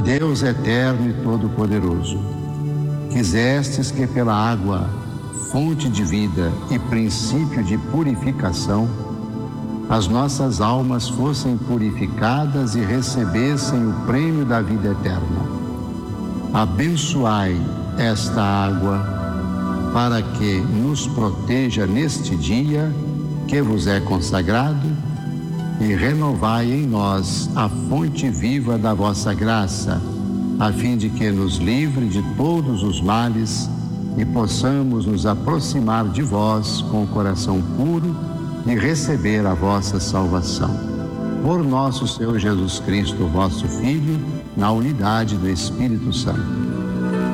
Deus eterno e todo-poderoso, quisestes que pela água, fonte de vida e princípio de purificação, as nossas almas fossem purificadas e recebessem o prêmio da vida eterna. Abençoai esta água para que nos proteja neste dia que vos é consagrado e renovai em nós a fonte viva da vossa graça, a fim de que nos livre de todos os males e possamos nos aproximar de vós com o coração puro e receber a vossa salvação. Por nosso Senhor Jesus Cristo, vosso Filho, na unidade do Espírito Santo.